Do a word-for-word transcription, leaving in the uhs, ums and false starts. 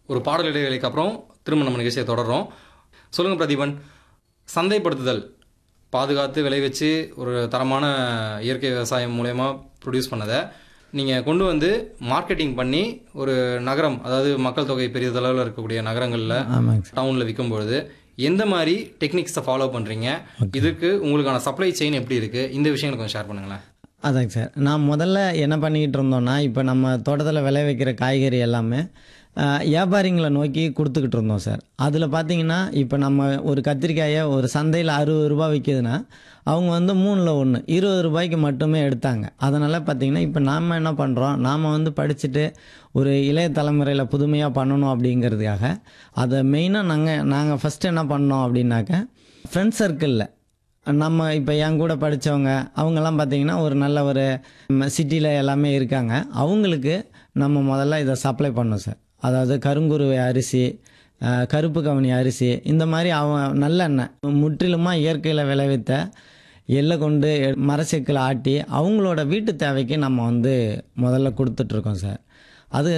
ஒரு பாடல் இடைவேளைக்கு அப்புறம் திரும்ப நம்ம நிகழ்ச்சியை தொடர்றோம். சொல்லுங்கள் பிரதீபன், சந்தைப்படுத்துதல் பாதுகாத்து விளைவிச்சு ஒரு தரமான இயற்கை விவசாயம் மூலயமா ப்ரொடியூஸ் பண்ணதை நீங்கள் கொண்டு வந்து மார்க்கெட்டிங் பண்ணி ஒரு நகரம், அதாவது மக்கள் தொகை பெரியதளவில் இருக்கக்கூடிய நகரங்களில் ஆமாங்க சார். டவுனில் விற்கும்பொழுது எந்த மாதிரி டெக்னிக்ஸை ஃபாலோ பண்ணுறீங்க, இதுக்கு உங்களுக்கான சப்ளை செயின் எப்படி இருக்குது, இந்த விஷயங்களை கொஞ்சம் ஷேர் பண்ணுங்களேன். அதாங்க சார். நான் முதல்ல என்ன பண்ணிக்கிட்டு இருந்தோம்னா, இப்போ நம்ம தோட்டத்தில் விளைவிக்கிற காய்கறி எல்லாமே அஹ், வியாபாரிங்களை நோக்கி கொடுத்துக்கிட்டு இருந்தோம் சார். அதில் பார்த்தீங்கன்னா இப்போ நம்ம ஒரு கத்திரிக்காயை ஒரு சந்தையில் அறுபது ரூபா விற்கிதுன்னா அவங்க வந்து மூணில் ஒன்று இருபது ரூபாய்க்கு மட்டுமே எடுத்தாங்க. அதனால் பார்த்தீங்கன்னா இப்போ நாம் என்ன பண்ணுறோம், நாம் வந்து படிச்சுட்டு ஒரு இளைய தலைமுறையில் புதுமையாக பண்ணணும் அப்படிங்கிறதுக்காக அதை மெயினாக நாங்கள் நாங்கள் ஃபஸ்ட்டு என்ன பண்ணோம் அப்படின்னாக்க, ஃப்ரெண்ட்ஸ் சர்க்கிளில் நம்ம இப்போ என் கூட படித்தவங்க அவங்கெல்லாம் பார்த்திங்கன்னா ஒரு நல்ல ஒரு சிட்டியில் எல்லாமே இருக்காங்க. அவங்களுக்கு நம்ம முதல்ல இதை சப்ளை பண்ணோம் சார். அதாவது கருங்குருவை அரிசி, அஹ், கருப்பு கவனி அரிசி, இந்த மாதிரி அவன் நல்லெண்ணெய் முற்றிலுமாக இயற்கையில் விளைவித்த எள்ளை கொண்டு மரச்செக்கில் ஆட்டி அவங்களோட வீட்டு தேவைக்கு நம்ம வந்து முதல்ல கொடுத்துட்ருக்கோம் சார். அது